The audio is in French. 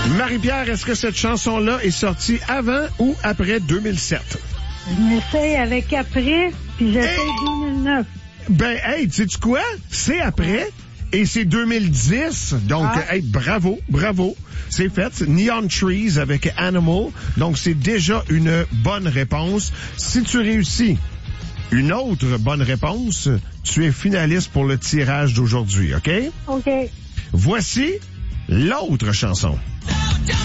Marie-Pierre, est-ce que cette chanson-là est sortie avant ou après 2007? Je m'essaye avec après, puis j'essaye 2009. Ben, hey, sais-tu quoi? C'est après. Et c'est 2010, donc hey, bravo. C'est fait. Neon Trees avec Animal, donc c'est déjà une bonne réponse. Si tu réussis une autre bonne réponse, tu es finaliste pour le tirage d'aujourd'hui, OK? OK. Voici l'autre chanson.